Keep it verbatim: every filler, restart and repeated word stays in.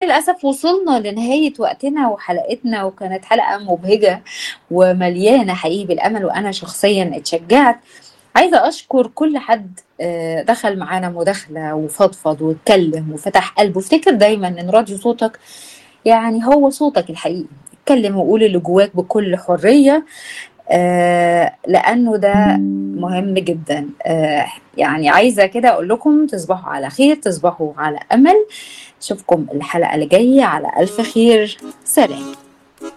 للأسف وصلنا لنهاية وقتنا وحلقتنا، وكانت حلقة مبهجة ومليانة حقيقي بالأمل، وأنا شخصيا اتشجعت. عايزة أشكر كل حد آه، دخل معانا مداخلة وفضفض واتكلم وفتح قلبه. افتكر دايما إن راديو صوتك يعني هو صوتك الحقيقي. اتكلم وقول اللي جواك بكل حرية، آه لأنه ده مهم جدا. آه يعني عايزة كده أقول لكم تصبحوا على خير، تصبحوا على أمل. أشوفكم الحلقة اللي جاية على ألف خير. سلام.